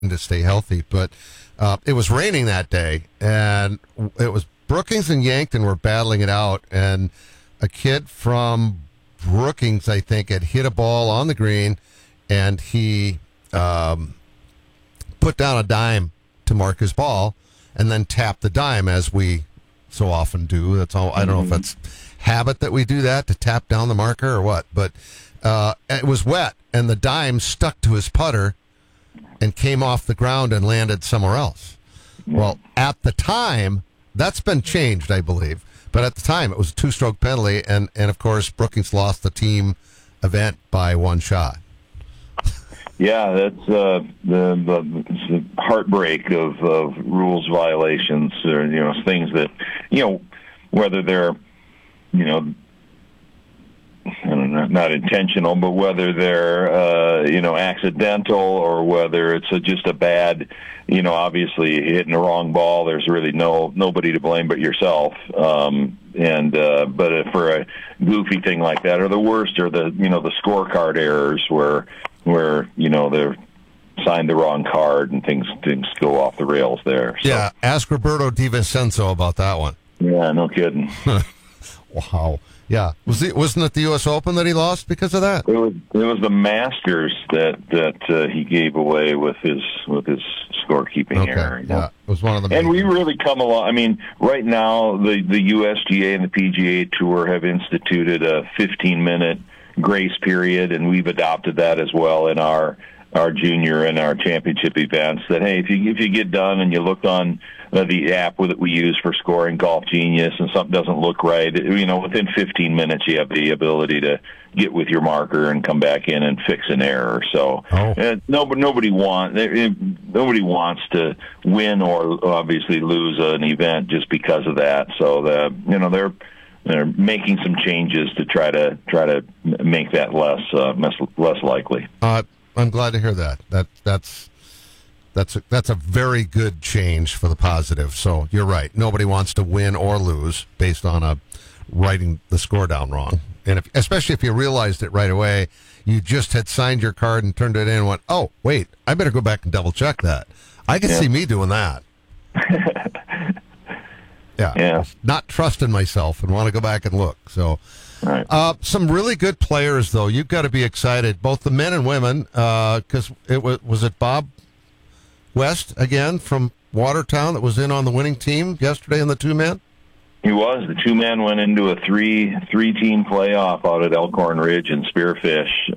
to stay healthy. But it was raining that day, and it was Brookings and Yankton were battling it out, and a kid from Brookings, I think, had hit a ball on the green, and he put down a dime to mark his ball, and then tapped the dime, as we so often do. That's all. I don't know if that's habit that we do that, to tap down the marker or what, but it was wet, and the dime stuck to his putter and came off the ground and landed somewhere else. Well, at the time, that's been changed, I believe, but at the time it was a 2-stroke penalty, and of course Brookings lost the team event by 1 shot. Yeah, that's the heartbreak of rules violations, or things that, whether they're I don't know, not intentional, but whether they're accidental, or whether it's just a bad, obviously hitting the wrong ball. There's really nobody to blame but yourself. But for a goofy thing like that, or the worst, are the scorecard errors where they're signed the wrong card and things go off the rails there. So. Yeah, ask Roberto DiVincenzo about that one. Yeah, no kidding. Wow. Yeah, wasn't it the U.S. Open that he lost because of that? It was the Masters that he gave away with his scorekeeping error. Yeah, it was one of the. And we really come along. I mean, right now the USGA and the PGA Tour have instituted a 15-minute grace period, and we've adopted that as well in our junior and our championship events. That hey, if you get done and you look on the app that we use for scoring, Golf Genius, and something doesn't look right, within 15 minutes you have the ability to get with your marker and come back in and fix an error. So nobody wants to win or obviously lose an event just because of that. So they're making some changes to try to make that less likely. I'm glad to hear that. That's a very good change for the positive. So you're right. Nobody wants to win or lose based on writing the score down wrong. And especially if you realized it right away, you just had signed your card and turned it in and went, oh, wait, I better go back and double check that. I can see me doing that. Yeah. Not trusting myself and want to go back and look. So right. Some really good players, though. You've got to be excited, both the men and women, because was it Bob West again from Watertown that was in on the winning team yesterday in the 2-man? He was. The 2-man went into a three-team playoff out at Elkhorn Ridge and Spearfish.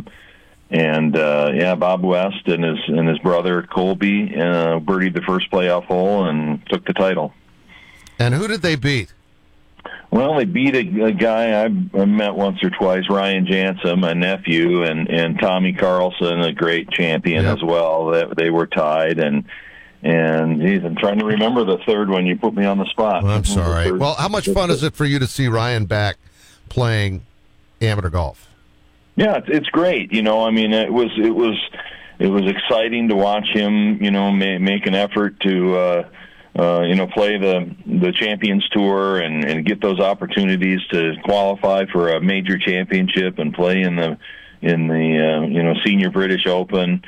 Bob West and his brother Colby birdied the first playoff hole and took the title. And who did they beat? Well, they beat a guy I met once or twice, Ryan Jansen, my nephew, and Tommy Carlson, a great champion as well. They were tied, and geez, I'm trying to remember the third one. You put me on the spot. Well, I'm sorry. Well, how much fun is it for you to see Ryan back playing amateur golf? Yeah, it's great. I mean, it was exciting to watch him. Make an effort to. Play the Champions Tour and get those opportunities to qualify for a major championship and play in the Senior British Open.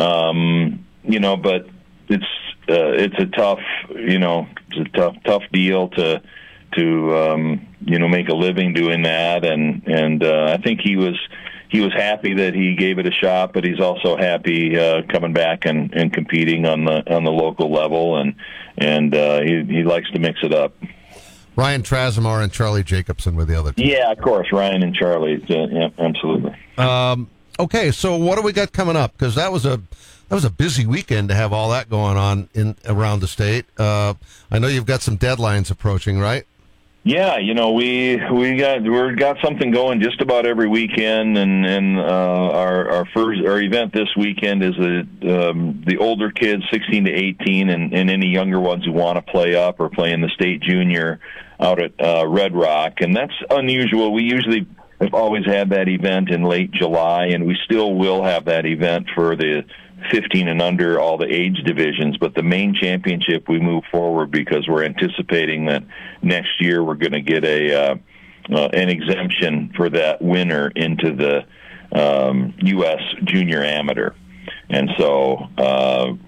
But it's a tough deal to make a living doing that, and I think he was happy that he gave it a shot, but he's also happy coming back and competing on the local level, and he likes to mix it up. Ryan Trasimar and Charlie Jacobson were the other two. Yeah, of course, Ryan and Charlie. Yeah, absolutely. Okay, so what do we got coming up? Because that was a busy weekend to have all that going on around the state. I know you've got some deadlines approaching, right? Yeah, we got something going just about every weekend, and our event this weekend is the older kids, 16 to 18, and any younger ones who want to play up or play in the state junior out at Red Rock, and that's unusual. We usually have always had that event in late July, and we still will have that event for the 15 and under, all the age divisions, but the main championship we move forward because we're anticipating that next year we're going to get an exemption for that winner into the U.S. Junior Amateur. And so